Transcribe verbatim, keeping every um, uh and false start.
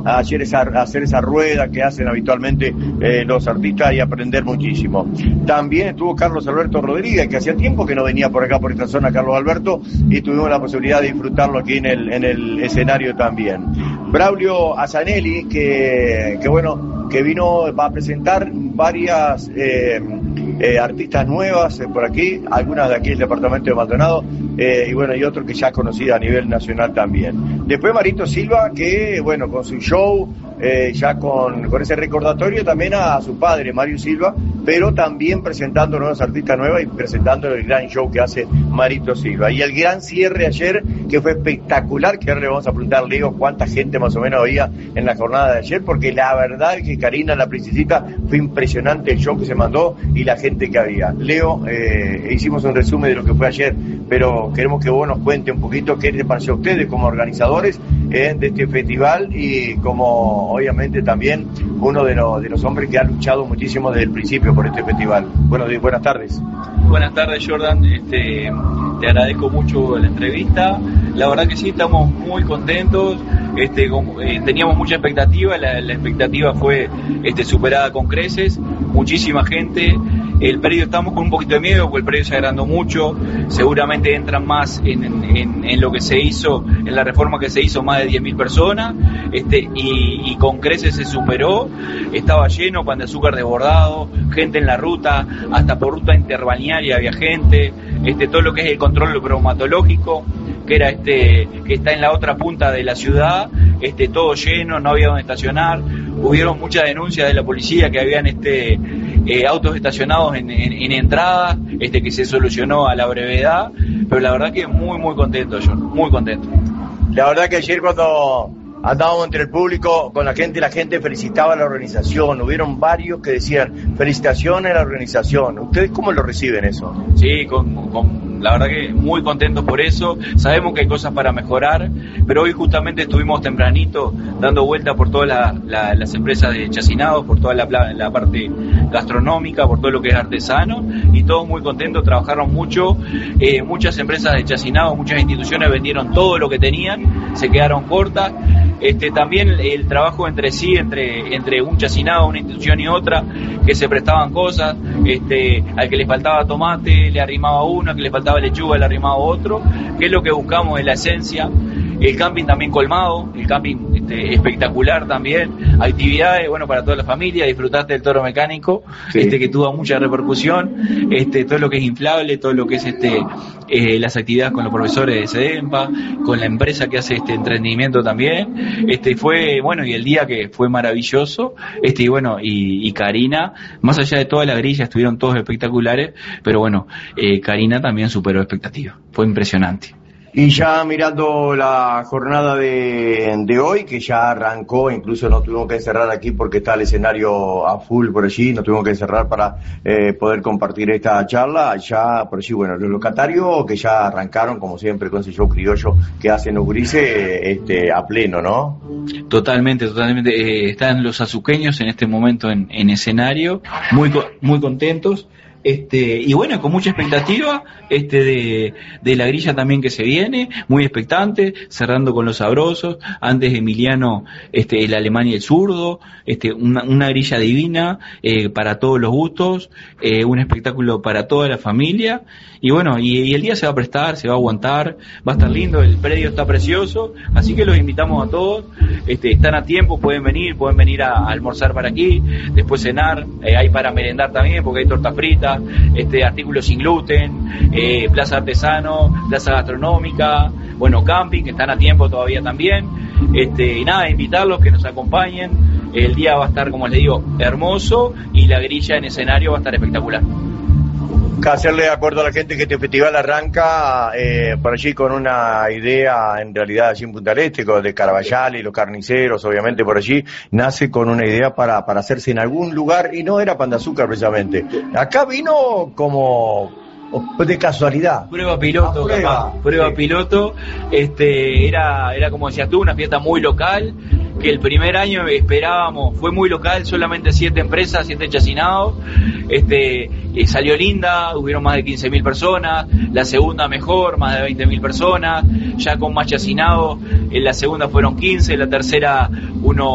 a hacer esa, a hacer esa rueda que hacen habitualmente eh, los artistas y aprender muchísimo. También estuvo Carlos Alberto Rodríguez, que hacía tiempo que no venía por acá, por esta zona, Carlos Alberto, y tuvimos la posibilidad de disfrutarlo aquí en el, en el escenario también. Braulio Azanelli, que, que bueno, que vino, va a presentar varias eh, eh, artistas nuevas eh, por aquí, algunas de aquí del departamento de Maldonado, eh, y bueno, y otro que ya es conocida a nivel nacional también. Después Marito Silva, que bueno, con su show, eh, ya con, con ese recordatorio también a, a su padre, Mario Silva, pero también presentando nuevos artistas nuevas y presentando el gran show que hace Marito Silva. Y el gran cierre ayer, que fue espectacular, que ahora le vamos a preguntar a Leo cuánta gente más o menos había en la jornada de ayer, porque la verdad es que Karina, la princesita, fue impresionante el show que se mandó y la gente que había. Leo, eh, hicimos un resumen de lo que fue ayer, pero queremos que vos nos cuente un poquito qué les pareció a ustedes como organizadores eh, de este festival y como obviamente también uno de los, de los hombres que ha luchado muchísimo desde el principio por este festival. Bueno, buenas tardes. Buenas tardes, Jordan. Este, te agradezco mucho la entrevista. La verdad que sí, estamos muy contentos. Este, como, eh, teníamos mucha expectativa. La, la expectativa fue este, superada con creces. Muchísima gente. El predio, estamos con un poquito de miedo porque el predio se agrandó mucho. Seguramente entran más en, en, en lo que se hizo, en la reforma que se hizo, más de diez mil personas. Este, y, y con creces se superó. Estaba lleno, pan de azúcar desbordado, gente en la ruta, hasta por ruta interbalnearia había gente. Este, todo lo que es el control bromatológico, que era este, que está en la otra punta de la ciudad, este, todo lleno, no había donde estacionar. Hubieron muchas denuncias de la policía que habían este, eh, autos estacionados en, en, en entradas, este, que se solucionó a la brevedad, pero la verdad que muy muy contento yo, muy contento. La verdad que ayer cuando andábamos entre el público con la gente, la gente felicitaba a la organización, hubieron varios que decían felicitaciones a la organización. ¿Ustedes cómo lo reciben eso? Sí, con, con, la verdad que muy contentos por eso. Sabemos que hay cosas para mejorar, pero hoy justamente estuvimos tempranito dando vuelta por todas la, la, las empresas de chacinados, por toda la, la parte gastronómica, por todo lo que es artesano, y todos muy contentos, trabajaron mucho. Eh, muchas empresas de chacinados, muchas instituciones vendieron todo lo que tenían, se quedaron cortas. Este, también el trabajo entre sí, entre, entre un chacinado, una institución y otra, que se prestaban cosas, este, al que le faltaba tomate le arrimaba uno, al que le faltaba lechuga le arrimaba otro, que es lo que buscamos en la esencia. El camping también colmado, el camping este, espectacular también, actividades, bueno, para toda la familia. Disfrutaste del toro mecánico, sí. este que tuvo mucha repercusión, este, todo lo que es inflable, todo lo que es este, eh, las actividades con los profesores de SEDEMPA, con la empresa que hace este entretenimiento también, este fue, bueno, y el día que fue maravilloso, este, y bueno, y, y Karina, más allá de toda la grilla, estuvieron todos espectaculares, pero bueno, eh, Karina también superó expectativas, fue impresionante. Y ya mirando la jornada de, de hoy, que ya arrancó, incluso nos tuvimos que encerrar aquí porque está el escenario a full por allí, nos tuvimos que encerrar para eh, poder compartir esta charla. Ya por allí, bueno, los locatarios que ya arrancaron, como siempre, con ese show criollo que hacen los gurises, este, a pleno, ¿no? Totalmente, totalmente. Eh, están los azuqueños en este momento en, en escenario, muy, muy contentos. Este, y bueno, con mucha expectativa este de, de la grilla también que se viene, muy expectante, cerrando con los sabrosos, antes Emiliano, este, el alemán y el zurdo, este, una, una grilla divina, eh, para todos los gustos, eh, un espectáculo para toda la familia, y bueno, y, y el día se va a prestar, se va a aguantar, va a estar lindo, el predio está precioso, así que los invitamos a todos, este, están a tiempo, pueden venir, pueden venir a, a almorzar para aquí, después cenar, eh, hay para merendar también, porque hay torta frita, este, artículos sin gluten, eh, plaza artesano, plaza gastronómica, bueno, camping, que están a tiempo todavía también, este, y nada, invitarlos que nos acompañen, el día va a estar, como les digo, hermoso, y la grilla en escenario va a estar espectacular. Hacerle de acuerdo a la gente que este festival arranca eh, por allí con una idea, en realidad allí en Punta del Este, de Carabajal y los carniceros, obviamente por allí, nace con una idea para, para hacerse en algún lugar, y no era Pan de Azúcar precisamente. Acá vino como de casualidad. Prueba piloto, ah, prueba, capaz, prueba sí. piloto, este, era, era como decías tú, una fiesta muy local, que el primer año esperábamos, fue muy local, solamente siete empresas, siete chacinados, este, eh, salió linda, hubieron más de quince mil personas, la segunda mejor, más de veinte mil personas, ya con más chacinados, en la segunda fueron quince, la tercera uno